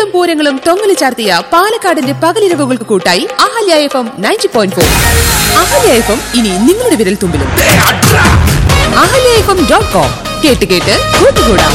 പൂരങ്ങളും പൂരങ്ങളും തൊങ്ങലി ചാർത്തിയ പാലക്കാടിന്റെ പകലിരവുകൾക്ക് കൂട്ടായി അഹല്യ FM 90.4. അഹല്യ FM ഇനി നിങ്ങളുടെ വിരൽ തുമ്പിലും. ahalyafm.com കേട്ട് കേട്ട് കൂട്ടുകൂടാം.